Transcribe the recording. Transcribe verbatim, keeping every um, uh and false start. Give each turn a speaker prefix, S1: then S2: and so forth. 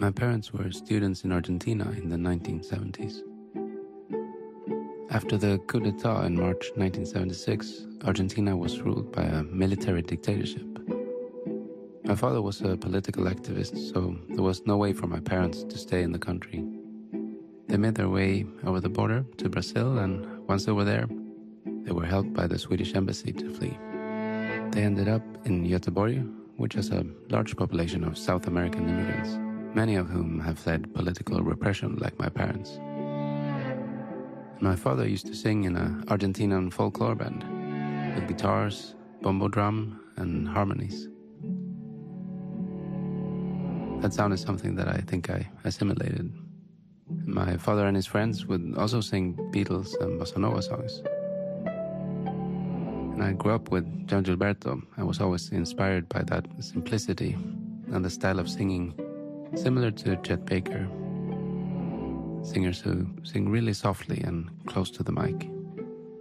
S1: My parents were students in Argentina in the nineteen seventies. After the coup d'etat in March nineteen seventy-six, Argentina was ruled by a military dictatorship. My father was a political activist, so there was no way for my parents to stay in the country. They made their way over the border to Brazil, and once they were there, they were helped by the Swedish embassy to flee. They ended up in Göteborg, which has a large population of South American immigrants, many of whom have fled political repression like my parents. My father used to sing in an Argentinian folklore band with guitars, bombo drum, and harmonies. That sound is something that I think I assimilated. My father and his friends would also sing Beatles and bossa nova songs. And I grew up with John Gilberto. I was always inspired by that simplicity and the style of singing, similar to Chet Baker. Singers who sing really softly and close to the mic.